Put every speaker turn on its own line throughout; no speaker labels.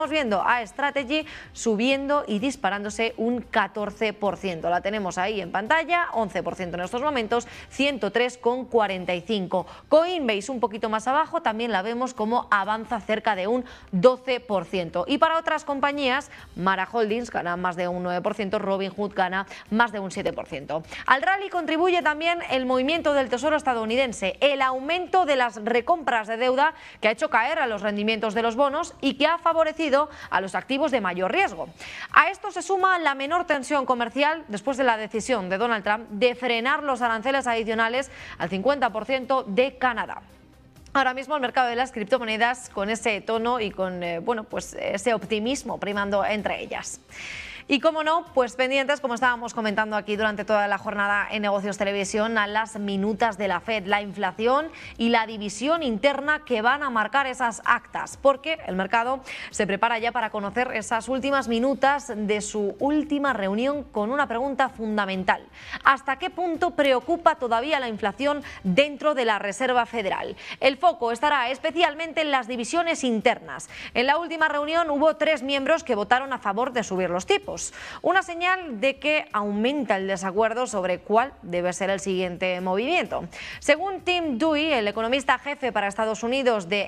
Estamos viendo a Strategy subiendo y disparándose un 14%. La tenemos ahí en pantalla, 11% en estos momentos, 103,45. Coinbase un poquito más abajo, también la vemos como avanza cerca de un 12%. Y para otras compañías, Mara Holdings gana más de un 9%, Robinhood gana más de un 7%. Al rally contribuye también el movimiento del Tesoro estadounidense, el aumento de las recompras de deuda que ha hecho caer a los rendimientos de los bonos y que ha favorecido a los activos de mayor riesgo. A esto se suma la menor tensión comercial después de la decisión de Donald Trump de frenar los aranceles adicionales al 50% de Canadá. Ahora mismo el mercado de las criptomonedas con ese tono y con ese optimismo primando entre ellas. Y como no, pues pendientes, como estábamos comentando aquí durante toda la jornada en Negocios Televisión, a las minutas de la FED, la inflación y la división interna que van a marcar esas actas, porque el mercado se prepara ya para conocer esas últimas minutas de su última reunión con una pregunta fundamental. ¿Hasta qué punto preocupa todavía la inflación dentro de la Reserva Federal? El foco estará especialmente en las divisiones internas. En la última reunión hubo 3 miembros que votaron a favor de subir los tipos. Una señal de que aumenta el desacuerdo sobre cuál debe ser el siguiente movimiento. Según Tim Dewey, el economista jefe para Estados Unidos de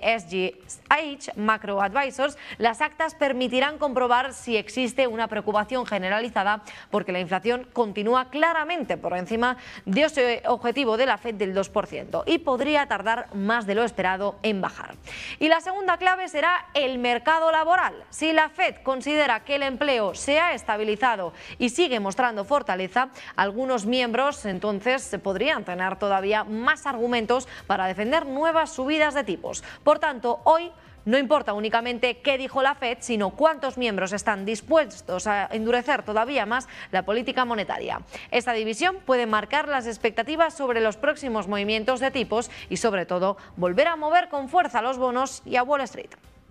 SGH Macro Advisors, las actas permitirán comprobar si existe una preocupación generalizada porque la inflación continúa claramente por encima de ese objetivo de la FED del 2% y podría tardar más de lo esperado en bajar. Y la segunda clave será el mercado laboral. Si la FED considera que el empleo se ha estabilizado y sigue mostrando fortaleza, algunos miembros entonces podrían tener todavía más argumentos para defender nuevas subidas de tipos. Por tanto, hoy no importa únicamente qué dijo la FED, sino cuántos miembros están dispuestos a endurecer todavía más la política monetaria. Esta división puede marcar las expectativas sobre los próximos movimientos de tipos y, sobre todo, volver a mover con fuerza a los bonos y a Wall Street.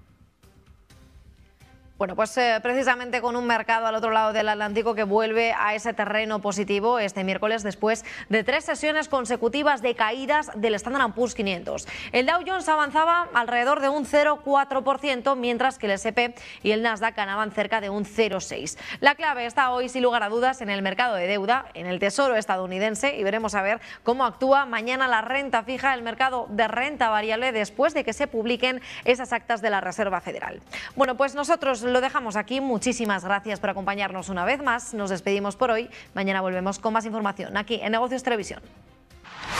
Bueno, pues precisamente con un mercado al otro lado del Atlántico que vuelve a ese terreno positivo este miércoles después de 3 sesiones consecutivas de caídas del Standard & Poor's 500. El Dow Jones avanzaba alrededor de un 0,4%, mientras que el S&P y el Nasdaq ganaban cerca de un 0,6%. La clave está hoy, sin lugar a dudas, en el mercado de deuda, en el Tesoro estadounidense, y veremos a ver cómo actúa mañana la renta fija, el mercado de renta variable, después de que se publiquen esas actas de la Reserva Federal. Bueno, pues nosotros lo dejamos aquí. Muchísimas gracias por acompañarnos una vez más. Nos despedimos por hoy. Mañana volvemos con más información aquí en Negocios Televisión.